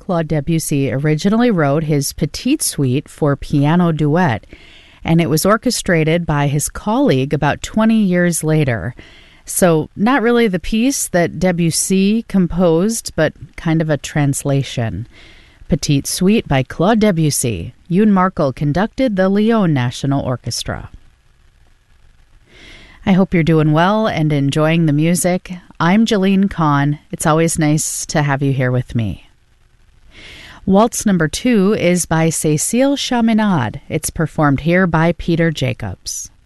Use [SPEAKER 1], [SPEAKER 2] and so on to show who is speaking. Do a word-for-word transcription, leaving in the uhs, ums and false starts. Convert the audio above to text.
[SPEAKER 1] Claude Debussy originally wrote his Petite Suite for piano duet, and it was orchestrated by his colleague about twenty years later. So not really the piece that Debussy composed, but kind of a translation. Petite Suite by Claude Debussy. Yoon Markel conducted the Lyon National Orchestra. I hope you're doing well and enjoying the music. I'm Jolene Kahn. It's always nice to have you here with me. Waltz number two is by Cécile Chaminade. It's performed here by Peter Jacobs.